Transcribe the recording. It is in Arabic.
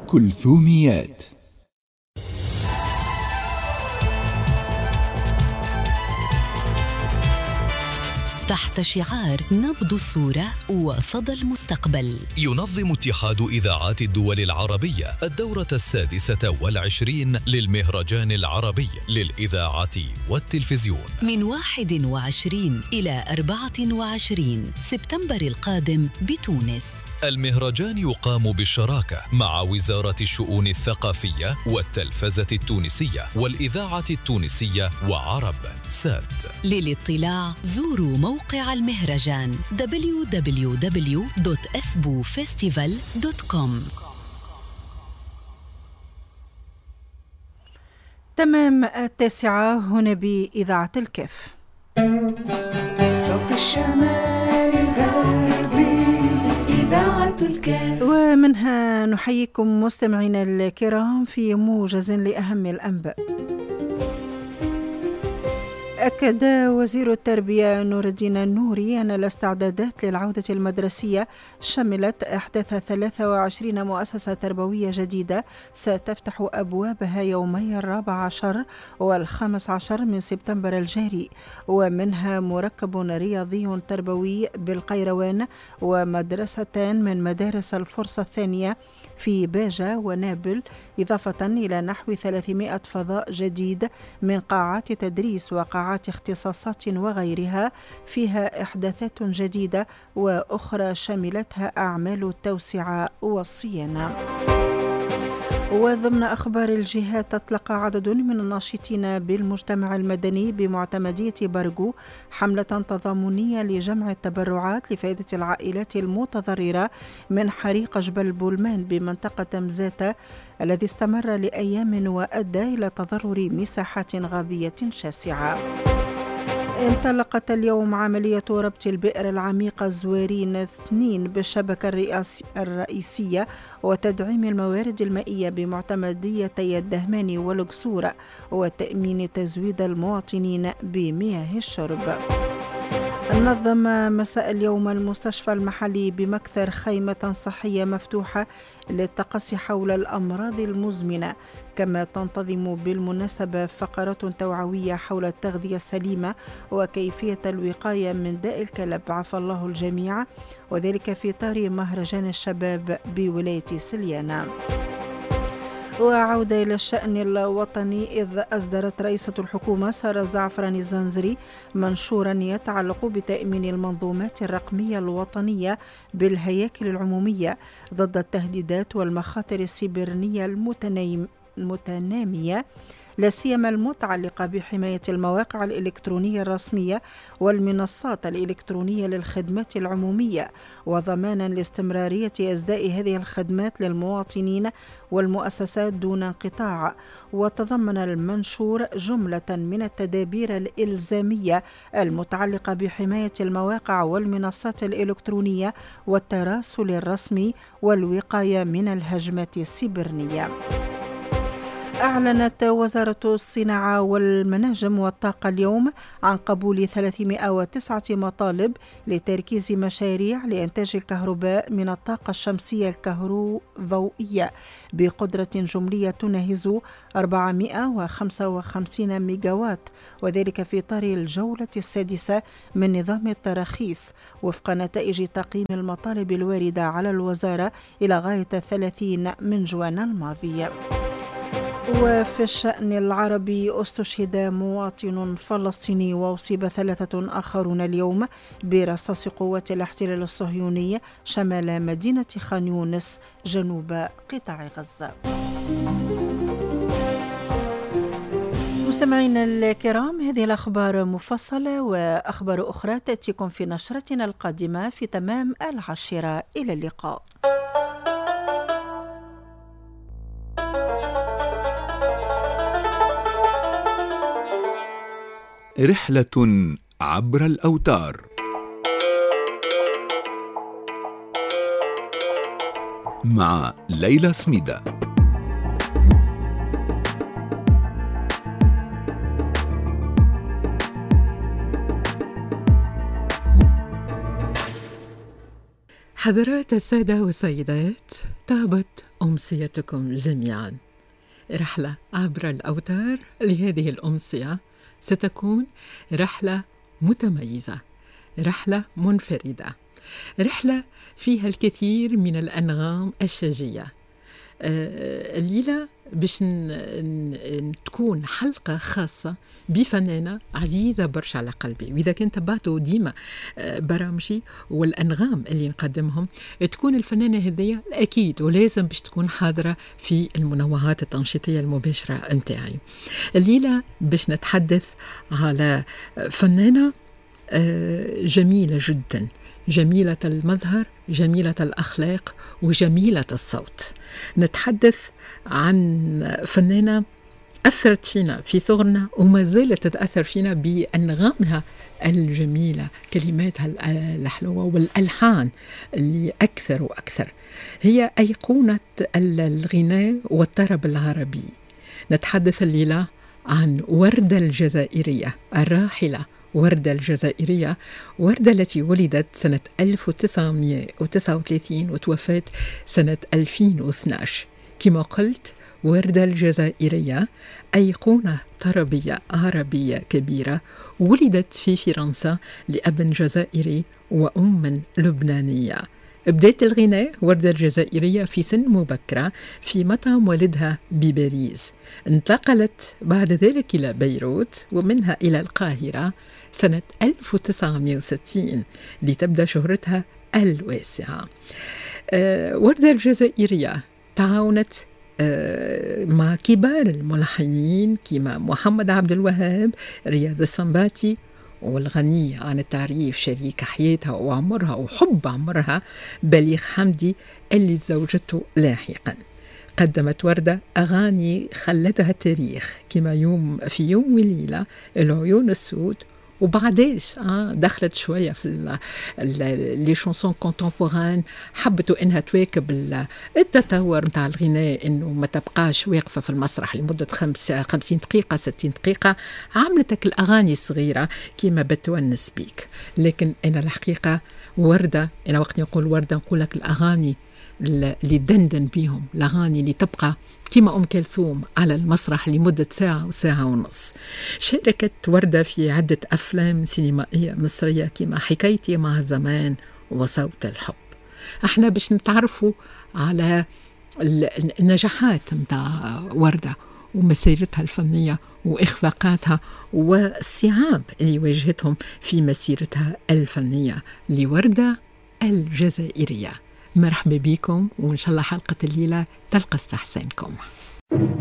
كلثوميات. تحت شعار نبض الصورة وصدى المستقبل، ينظم اتحاد إذاعات الدول العربية الدورة 26 للمهرجان العربي للإذاعة والتلفزيون من 21 إلى 24 سبتمبر القادم بتونس. المهرجان يقام بالشراكة مع وزارة الشؤون الثقافية والتلفزة التونسية والإذاعة التونسية وعرب سات. للاطلاع زوروا موقع المهرجان www.esbufestival.com. تمام 9 هنا بإذاعة الكف. صوت الشمال الغربي إذاعة الكف، ومنها نحييكم مستمعينا الكرام في موجز لأهم الأنباء. أكد وزير التربية نور الدين النوري أن الاستعدادات للعودة المدرسية شملت إحداث 23 مؤسسة تربوية جديدة ستفتح أبوابها يومي 14 و15 من سبتمبر الجاري، ومنها مركب رياضي تربوي بالقيروان ومدرستان من مدارس الفرصة الثانية في باجة ونابل، إضافة إلى نحو 300 فضاء جديد من قاعات تدريس وقاعات اختصاصات وغيرها، فيها إحداثات جديدة وأخرى شملتها أعمال التوسعة والصيانة. وضمن أخبار الجهات، أطلق عدد من الناشطين بالمجتمع المدني بمعتمدية برغو حملة تضامنية لجمع التبرعات لفائدة العائلات المتضررة من حريق جبل بولمان بمنطقة مزاتة الذي استمر لأيام وأدى إلى تضرر مساحات غابية شاسعة. انطلقت اليوم عملية ربط البئر العميقة زوارين 2 بالشبكة الرئيسية وتدعيم الموارد المائية بمعتمديتي الدهمان والقصورة وتأمين تزويد المواطنين بمياه الشرب. نظم مساء اليوم المستشفى المحلي بمكثر خيمة صحية مفتوحة للتقصي حول الأمراض المزمنة، كما تنتظم بالمناسبة فقرات توعوية حول التغذية السليمة وكيفية الوقاية من داء الكلب عفى الله الجميع، وذلك في إطار مهرجان الشباب بولاية سليانة. وعودة إلى الشأن الوطني، إذ أصدرت رئيسة الحكومة سارة زعفراني الزنزري منشورا يتعلق بتأمين المنظومات الرقمية الوطنية بالهياكل العمومية ضد التهديدات والمخاطر السيبرانية المتنامية، لا سيما المتعلقة بحماية المواقع الإلكترونية الرسمية والمنصات الإلكترونية للخدمات العمومية، وضمانا لاستمرارية إسداء هذه الخدمات للمواطنين والمؤسسات دون انقطاع. وتضمن المنشور جملة من التدابير الإلزامية المتعلقة بحماية المواقع والمنصات الإلكترونية والتراسل الرسمي والوقاية من الهجمات السيبرانية. أعلنت وزارة الصناعة والمناجم والطاقة اليوم عن قبول 309 مطالب لتركيز مشاريع لإنتاج الكهرباء من الطاقة الشمسية الكهروضوئية بقدرة جملية تناهز 455 ميجاوات، وذلك في إطار الجولة السادسة من نظام التراخيص وفق نتائج تقييم المطالب الواردة على الوزارة إلى غاية 30 من جوان الماضي. وفي الشأن العربي، استشهد مواطن فلسطيني وأصيب 3 آخرون اليوم برصاص قوات الاحتلال الصهيوني شمال مدينة خان يونس جنوب قطاع غزة. مستمعينا الكرام، هذه الأخبار مفصلة وأخبار أخرى تأتيكم في نشرتنا القادمة في تمام 10. إلى اللقاء. رحلة عبر الأوتار مع ليلى سميدة. حضرات السادة والسيدات، طابت أمسيتكم جميعا. رحلة عبر الأوتار لهذه الأمسية ستكون رحلة متميزة، رحلة منفردة، رحلة فيها الكثير من الأنغام الشجية. الليلة باش تكون حلقة خاصة بفنانة عزيزة برشا على قلبي، وإذا كنت تبعتوا ديما برامجي والأنغام اللي نقدمهم تكون الفنانة هذية أكيد ولازم باش تكون حاضرة في المنوعات التنشيطية المباشرة نتاعي. الليلة باش نتحدث على فنانة جميلة جدا، جميلة المظهر، جميلة الأخلاق، وجميلة الصوت. نتحدث عن فنانة أثرت فينا في صغرنا وما زالت تتأثر فينا بأنغامها الجميلة، كلماتها الحلوة والألحان اللي أكثر وأكثر. هي أيقونة الغناء والطرب العربي. نتحدث الليلة عن وردة الجزائرية الراحلة، وردة الجزائرية، وردة التي ولدت سنة 1939 وتوفت سنة 2012. كما قلت، وردة الجزائرية أيقونة طربية عربية كبيرة، ولدت في فرنسا لأب جزائري وأم لبنانية. بدأت الغناء وردة الجزائرية في سن مبكرة في مطعم والدها بباريس. انتقلت بعد ذلك إلى بيروت ومنها إلى القاهرة سنة 1960 لتبدأ شهرتها الواسعة. وردة الجزائرية تعاونت مع كبار الملحنين كما محمد عبد الوهاب، رياض السنباطي، والغنية عن التعريف شريك حياتها وعمرها وحب عمرها بليغ حمدي اللي تزوجته لاحقا. قدمت وردة أغاني خلدها التاريخ كما في يوم وليلة، العيون السود، وبعديش دخلت شوية في لي شونسون كونتمبوران، حبتوا إنها تواكب التطور متاع الغناء، إنه ما تبقاش واقفة في المسرح لمدة 50 دقيقة 60 دقيقة. عملتك الأغاني الصغيرة كما بتونس بيك. لكن أنا الحقيقة وردة، أنا وقت نقول وردة نقول لك الأغاني اللي دندن بيهم، الأغاني اللي تبقى كما أم كلثوم على المسرح لمدة ساعة وساعة ونص. شاركت وردة في عدة أفلام سينمائية مصرية كما حكايتي مع زمان وصوت الحب. احنا باش نتعرفوا على النجاحات متاع وردة ومسيرتها الفنية وإخفاقاتها والصعاب اللي واجهتهم في مسيرتها الفنية لوردة الجزائرية. مرحبا بكم، وإن شاء الله حلقة الليلة تلقى استحسانكم.